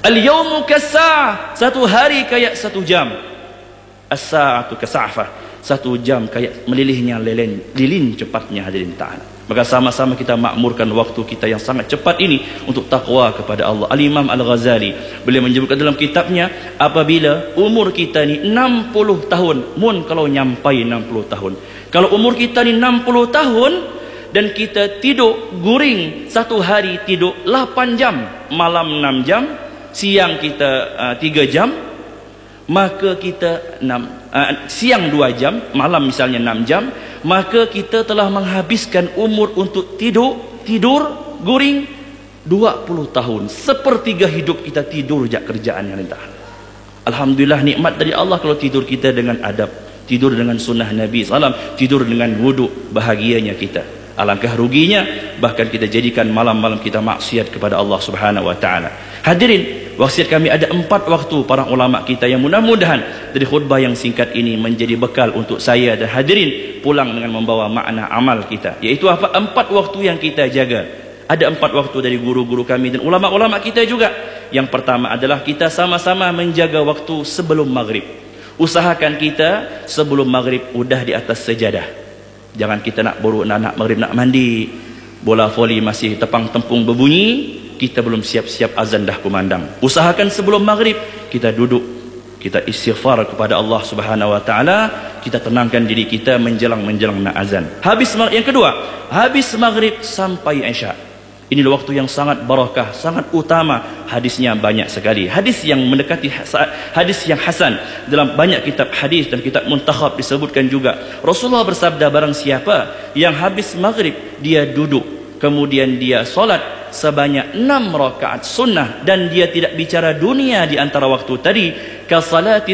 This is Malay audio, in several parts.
Al-yawmu kas-sa'ah, satu hari kayak satu jam. As-sa'atu kas'afah, satu jam kayak melilihnya lilin cepatnya hadirin ta'ala. Maka sama-sama kita makmurkan waktu kita yang sangat cepat ini untuk takwa kepada Allah. Al-Imam Al-Ghazali beliau menyebutkan dalam kitabnya, apabila umur kita ni 60 tahun, kalau nyampai 60 tahun, kalau umur kita ni 60 tahun dan kita tidur guring satu hari tidur 8 jam, malam 6 jam, siang kita 3 jam, maka kita siang 2 jam, malam misalnya 6 jam, maka kita telah menghabiskan umur untuk tidur guring 20 tahun. Sepertiga hidup kita tidur je kerjaan yang entah. Alhamdulillah, nikmat dari Allah kalau tidur kita dengan adab, tidur dengan sunnah Nabi SAW, tidur dengan wuduk, bahagianya kita. Alangkah ruginya bahkan kita jadikan malam-malam kita maksiat kepada Allah Subhanahu wa taala. Hadirin, wasiat kami ada 4 waktu para ulama kita yang mudah-mudahan dari khutbah yang singkat ini menjadi bekal untuk saya dan hadirin pulang dengan membawa makna amal kita. Iaitu apa? 4 waktu yang kita jaga. Ada 4 waktu dari guru-guru kami dan ulama-ulama kita juga. Yang pertama adalah kita sama-sama menjaga waktu sebelum maghrib. Usahakan kita sebelum maghrib udah di atas sejadah. Jangan kita nak maghrib nak mandi, bola voli masih tepang tempung berbunyi, kita belum siap-siap azan dah kumandang. Usahakan sebelum maghrib kita duduk, kita istighfar kepada Allah Subhanahu wa taala, kita tenangkan diri kita menjelang nak azan. Yang kedua, habis maghrib sampai isya. Inilah waktu yang sangat barakah, sangat utama. Hadisnya banyak sekali. Hadis yang mendekati hadis yang hasan dalam banyak kitab hadis dan kitab muntakhab disebutkan juga. Rasulullah bersabda, barang siapa yang habis maghrib dia duduk, kemudian dia solat sebanyak 6 rakaat sunnah dan dia tidak bicara dunia di antara waktu tadi, ka salati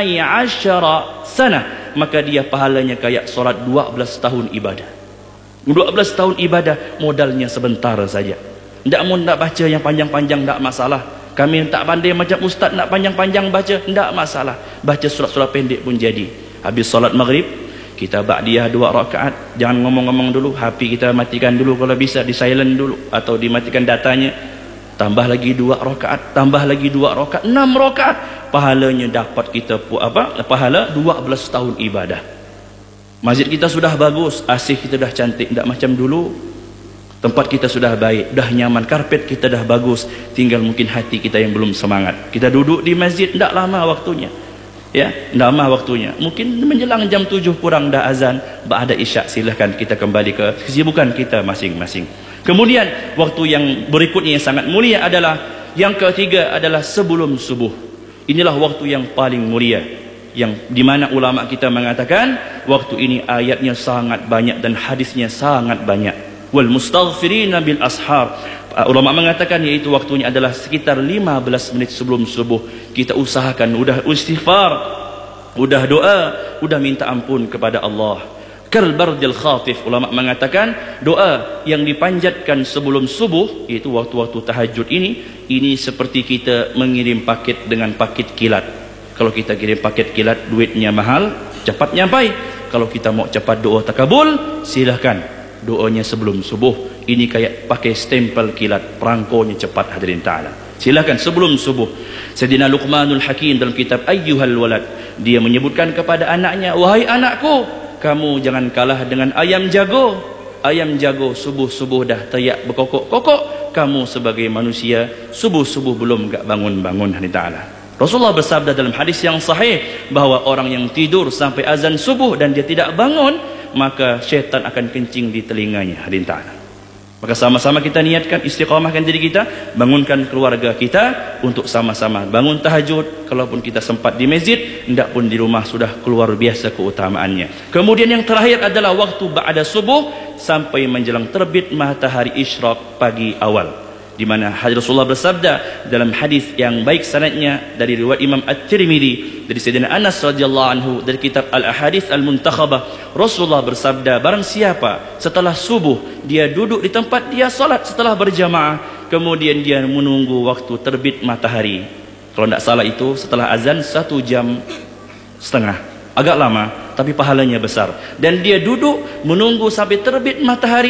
12 sana, maka dia pahalanya kayak solat 12 tahun ibadah. 12 tahun ibadah modalnya sebentar saja. Tak baca yang panjang-panjang, tak masalah. Kami tak pandai macam ustaz nak panjang-panjang baca, tak masalah. Baca surat-surat pendek pun jadi. Habis solat maghrib, kita ba'diyah 2 rakaat. Jangan ngomong-ngomong dulu, HP kita matikan dulu kalau bisa, di silent dulu atau dimatikan datanya. Tambah lagi 2 rakaat, tambah lagi 2 rakaat, 6 rakaat. Pahalanya dapat kita pahala 12 tahun ibadah. Masjid kita sudah bagus, asih kita dah cantik, tak macam dulu. Tempat kita sudah baik, dah nyaman, karpet kita dah bagus, tinggal mungkin hati kita yang belum semangat. Kita duduk di masjid, tak lama waktunya. Ya, tak lama waktunya. Mungkin menjelang jam 7 kurang dah azan, ba'da isyak silahkan kita kembali ke kesibukan kita masing-masing. Kemudian waktu yang berikutnya yang sangat mulia adalah yang ketiga adalah sebelum subuh. Inilah waktu yang paling mulia, yang dimana ulama kita mengatakan waktu ini ayatnya sangat banyak dan hadisnya sangat banyak. Wal mustaghfirina bil ashar, ulama mengatakan yaitu waktunya adalah sekitar 15 menit sebelum subuh. Kita usahakan udah istighfar, udah doa, udah minta ampun kepada Allah. Kal bardil khatif, ulama mengatakan doa yang dipanjatkan sebelum subuh, yaitu waktu-waktu tahajud ini seperti kita mengirim paket dengan paket kilat. Kalau kita kirim paket kilat, duitnya mahal, cepat nyampai. Kalau kita mau cepat doa takabul, silahkan doanya sebelum subuh. Ini kayak pakai stempel kilat, perangkonya cepat hadirin ta'ala. Silahkan sebelum subuh. Sayyidina Luqmanul Hakim dalam kitab Ayyuhal Walad, dia menyebutkan kepada anaknya, wahai anakku, kamu jangan kalah dengan ayam jago. Ayam jago subuh-subuh dah teriak berkokok-kokok, kamu sebagai manusia subuh-subuh belum gak bangun-bangun hadirin ta'ala. Rasulullah bersabda dalam hadis yang sahih bahawa orang yang tidur sampai azan subuh dan dia tidak bangun, maka syaitan akan kencing di telinganya hadirin ta'ala. Maka sama-sama kita niatkan, istiqamahkan diri kita, bangunkan keluarga kita untuk sama-sama bangun tahajud. Kalaupun kita sempat di masjid, hendak pun di rumah sudah keluar biasa keutamaannya. Kemudian yang terakhir adalah waktu ba'da subuh sampai menjelang terbit matahari isyraq pagi awal, di mana Rasulullah bersabda dalam hadis yang baik sanadnya dari riwayat Imam At-Tirmidzi dari Sayyidina Anas radhiyallahu anhu dari kitab Al-Ahadits Al-Muntakhabah, Rasulullah bersabda, barang siapa setelah subuh dia duduk di tempat dia salat setelah berjamaah, kemudian dia menunggu waktu terbit matahari. Kalau tidak salah itu setelah azan 1 jam setengah, agak lama tapi pahalanya besar. Dan dia duduk menunggu sampai terbit matahari,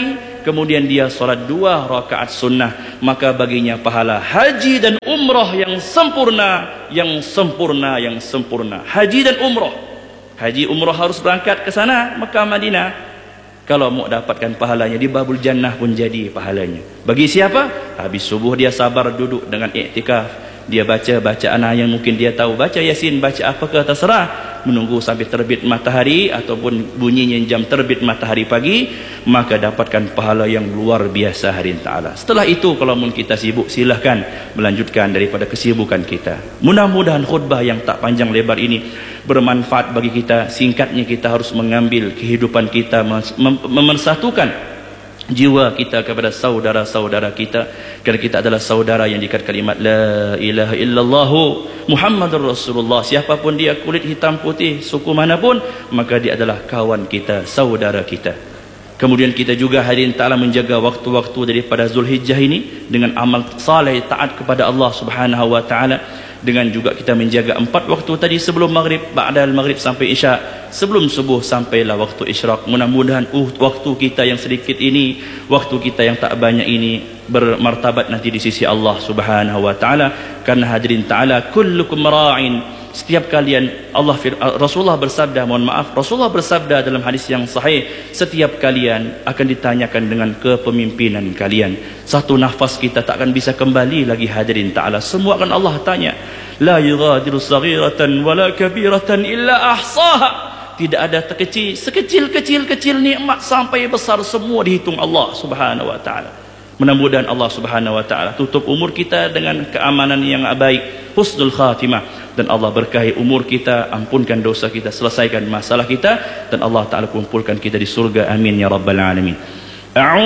kemudian dia solat 2 rakaat sunnah, maka baginya pahala haji dan umrah yang sempurna, yang sempurna, yang sempurna. Haji dan umrah. Haji umrah harus berangkat ke sana Mekah Madinah. Kalau mau dapatkan pahalanya di Babul Jannah pun jadi pahalanya. Bagi siapa? Habis subuh dia sabar duduk dengan iktikaf. Dia baca bacaan yang mungkin dia tahu, baca Yasin, baca apakah terserah, menunggu sampai terbit matahari ataupun bunyinya jam terbit matahari pagi, maka dapatkan pahala yang luar biasa hari Ta'ala. Setelah itu kalau kita sibuk, silahkan melanjutkan daripada kesibukan kita. Mudah-mudahan khutbah yang tak panjang lebar ini bermanfaat bagi kita. Singkatnya, kita harus mengambil kehidupan kita, memersatukan jiwa kita kepada saudara-saudara kita, kerana kita adalah saudara yang diikat kalimat la ilaha illallah Muhammadur Rasulullah. Siapapun dia, kulit hitam putih, suku manapun, maka dia adalah kawan kita, saudara kita. Kemudian kita juga hadirin ta'ala menjaga waktu-waktu daripada Zulhijjah ini dengan amal saleh, taat kepada Allah Subhanahu wa ta'ala, dengan juga kita menjaga 4 waktu tadi sebelum maghrib, ba'dal maghrib sampai isya, sebelum subuh sampailah waktu isyraq. Mudah-mudahan waktu kita yang sedikit ini, waktu kita yang tak banyak ini bermartabat nanti di sisi Allah Subhanahu wa ta'ala. Karena hadirin ta'ala, kullukum ra'in, setiap kalian, Rasulullah bersabda, Rasulullah bersabda dalam hadis yang sahih, setiap kalian akan ditanyakan dengan kepemimpinan kalian. Satu nafas kita tak akan bisa kembali lagi hadirin ta'ala, semua akan Allah tanya. La yughadiru saghiratan wala kabiratan illa ahsaha. Tidak ada terkecil, sekecil-kecil nikmat sampai besar, semua dihitung Allah Subhanahu wa ta'ala. Mudah-mudahan Allah Subhanahu wa ta'ala tutup umur kita dengan keamanan yang baik, husnul khatimah, dan Allah berkahi umur kita, ampunkan dosa kita, selesaikan masalah kita, dan Allah Ta'ala kumpulkan kita di surga. Amin ya Rabbal Alamin.